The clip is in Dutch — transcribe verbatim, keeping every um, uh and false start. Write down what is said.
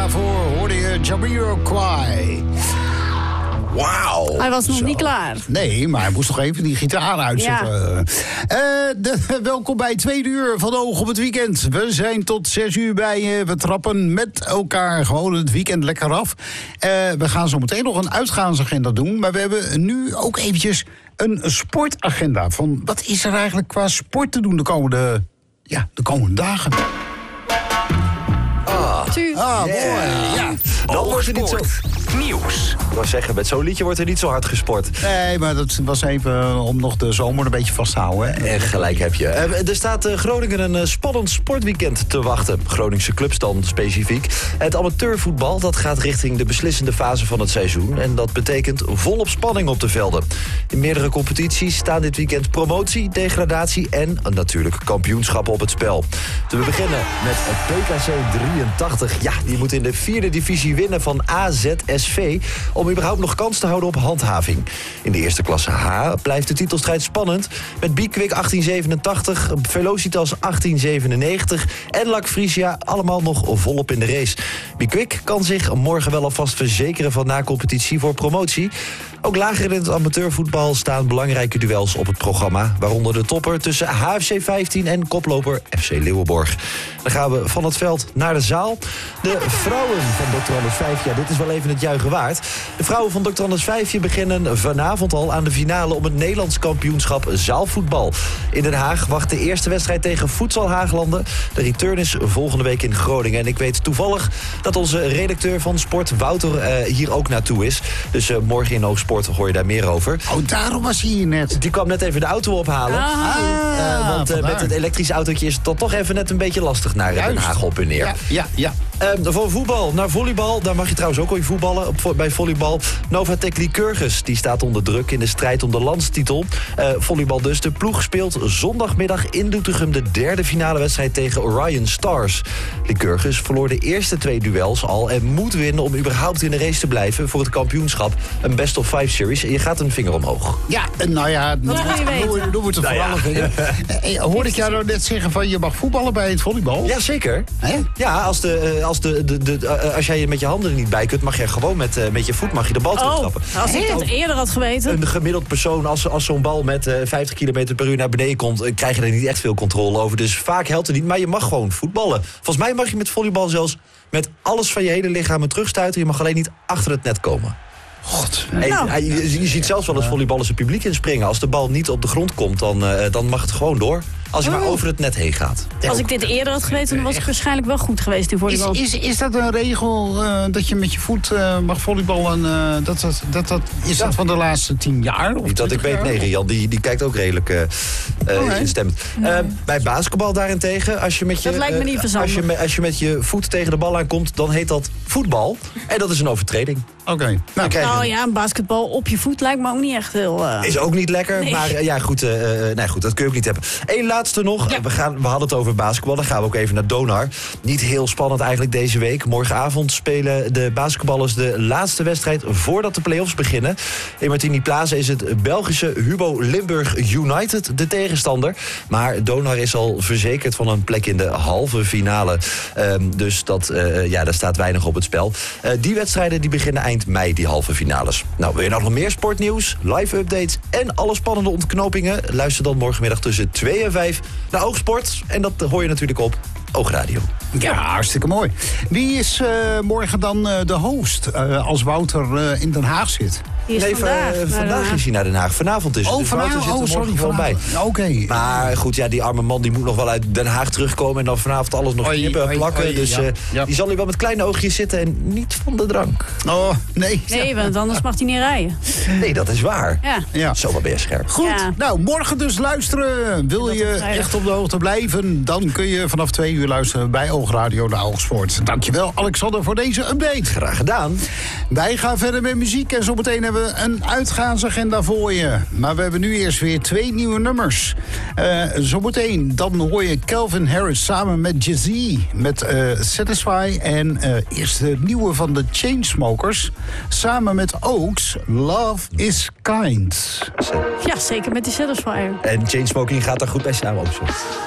daarvoor hoorde je Jamiroquai. Wauw. Hij was nog Zo. niet klaar. Nee, maar hij moest nog even die gitaar uitzetten. Ja. Uh, de, welkom bij tweede uur van Oog op het Weekend. We zijn tot zes uur bij je. We trappen met elkaar gewoon het weekend lekker af. Uh, we gaan zo meteen nog een uitgaansagenda doen. Maar we hebben nu ook eventjes een sportagenda. Van wat is er eigenlijk qua sport te doen de komende, ja, de komende dagen? Ah, ah yeah. mooi. Ja. Dan wordt er niet zo... Nieuws. Ik wou zeggen, met zo'n liedje wordt er niet zo hard gesport. Nee, maar dat was even om nog de zomer een beetje vast te houden. En gelijk heb je. Uh, er staat uh, Groningen een uh, spannend sportweekend te wachten. Groningse clubs dan specifiek. Het amateurvoetbal dat gaat richting de beslissende fase van het seizoen. En dat betekent volop spanning op de velden. In meerdere competities staan dit weekend promotie, degradatie en uh, natuurlijk kampioenschappen op het spel. We beginnen met het P K C drieëntachtig. Ja, die moet in de vierde divisie winnen van A Z S V... om überhaupt nog kans te houden op handhaving. In de eerste klasse H blijft de titelstrijd spannend... met Biekwik achttien zevenentachtig, Velocitas achttien zevenennegentig... en Lac Frisia allemaal nog volop in de race. Biekwik kan zich morgen wel alvast verzekeren van na-competitie voor promotie. Ook lager in het amateurvoetbal staan belangrijke duels op het programma... waaronder de topper tussen H F C vijftien en koploper F C Leeuwenborg. Dan gaan we van het veld naar de zaal. De vrouwen van dokter Anders Vijfje, ja, dit is wel even het juichen waard. De vrouwen van dokter Anders Vijfje beginnen vanavond al aan de finale... om het Nederlands kampioenschap zaalvoetbal. In Den Haag wacht de eerste wedstrijd tegen Voedsel Haaglanden. De return is volgende week in Groningen. En ik weet toevallig dat onze redacteur van Sport, Wouter, uh, hier ook naartoe is. Dus uh, morgen in Oogsport hoor je daar meer over. Oh, daarom was hij hier net. Die kwam net even de auto ophalen. Ah, uh, want uh, met het elektrische autootje is het dan toch even net een beetje lastig naar Den Haag op en neer. Ja, ja, ja. Uh, van voetbal naar volleybal, daar mag je trouwens ook ooit voetballen op, bij volleybal. Novatek Lycurgus, die staat onder druk in de strijd om de landstitel. Uh, volleybal dus. De ploeg speelt zondagmiddag in Doetinchem de derde finale wedstrijd tegen Orion Stars. Lycurgus verloor de eerste twee duels al en moet winnen om überhaupt in de race te blijven voor het kampioenschap. Een best of five series en je gaat een vinger omhoog. Ja, nou ja, Wat wil je weten? Doe het er Nou vooral ja. vinger. Hoorde ik jou nou net zeggen van je mag voetballen bij het volleybal? Jazeker. Hè? Ja, als, de, als, de, de, de, uh, als jij je met je handen er niet bij kunt, mag je gewoon met, uh, met je voet mag je de bal Oh, terugtrappen. als ik dat eerder had geweten. Een gemiddeld persoon, als, als zo'n bal met uh, vijftig kilometer per uur naar beneden komt, uh, krijg je er niet echt veel controle over. Dus vaak helpt het niet, maar je mag gewoon voetballen. Volgens mij mag je met volleybal zelfs met alles van je hele lichaam terugstuiten. Je mag alleen niet achter het net komen. God. Hey, Nou. hij- je, je ziet zelfs wel eens volleyballers het publiek inspringen. Als de bal niet op de grond komt, dan, uh, dan mag het gewoon door. Als je maar over het net heen gaat. Als ik dit eerder had geweten, dan was ik waarschijnlijk wel goed geweest in Is, volleybal. is, is dat een regel uh, dat je met je voet uh, mag volleyballen? Uh, dat, dat, dat, dat, is Ja. dat van de laatste tien jaar? Of Niet dat ik weet, nee, Rian, die, die kijkt ook redelijk uh, uh, Oh, nee. instemmend. Uh, bij basketbal daarentegen, als je met je, Dat lijkt me niet uh, verstandig. als je, me- als je met je voet tegen de bal aankomt, dan heet dat voetbal. En dat is een overtreding. Oké. Okay. Nou, krijg je- Nou ja, een basketbal op je voet lijkt me ook niet echt heel... Uh... Is ook niet lekker, Nee. maar uh, ja, goed, uh, uh, nee, goed, dat kun je ook niet hebben. Eén laatste nog. Ja. We, gaan, we hadden het over basketbal, dan gaan we ook even naar Donar. Niet heel spannend eigenlijk deze week. Morgenavond spelen de basketballers de laatste wedstrijd voordat de play-offs beginnen. In Martini Plaza is het Belgische Hubo Limburg United de tegenstander. Maar Donar is al verzekerd van een plek in de halve finale. Um, dus dat, uh, ja, daar staat weinig op het spel. Uh, die wedstrijden die beginnen eind mei, die halve finales. Nou, wil je nou nog meer sportnieuws, live updates en alle spannende ontknopingen? Luister dan morgenmiddag tussen twee en vijf naar Oogsport. En dat hoor je natuurlijk op Oogradio. ja, hartstikke mooi. Wie is uh, morgen dan uh, de host uh, als Wouter uh, in Den Haag zit? Die is Nee, vandaag. uh, naar vandaag de- is hij naar Den Haag. Vanavond is het. Oh, Dus Wouter vanavond. zit er Oh, morgen sorry, gewoon bij. vanavond. Oké. Maar goed, ja, die arme man die moet nog wel uit Den Haag terugkomen en dan vanavond alles nog Oei, knippen en oei, plakken. oei, dus ja, uh, ja. die zal hier wel met kleine oogjes zitten en niet van de drank. Oh, nee. Nee, want anders mag hij niet rijden. Nee, dat is waar. Ja. Ja. Zomaar ben je scherp. Goed, Ja. nou, morgen dus luisteren. Wil Dat je op vrijdag. echt op de hoogte blijven? Dan kun je vanaf twee uur luisteren bij Oogradio naar Oogsport. Dankjewel, Alexander, voor deze update. Graag gedaan. Wij gaan verder met muziek en zometeen hebben we een uitgaansagenda voor je. Maar we hebben nu eerst weer twee nieuwe nummers. Uh, zometeen, dan hoor je Calvin Harris samen met Jay-Z met uh, Satisfy. En uh, eerst de nieuwe van de Chainsmokers samen met Oaks, Love is Kind. Ja, zeker met die Satisfyer. En chainsmoking gaat daar goed bij samen op. Zo.